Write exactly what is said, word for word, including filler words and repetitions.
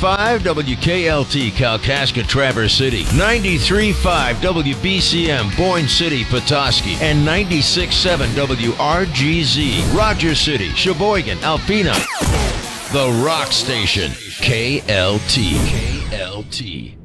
five W K L T Kalkaska Traverse City, ninety-three point five W B C M Boyne City Petoskey, and ninety-six point seven W R G Z Rogers City, Sheboygan, Alpena. The Rock Station, K L T. K L T.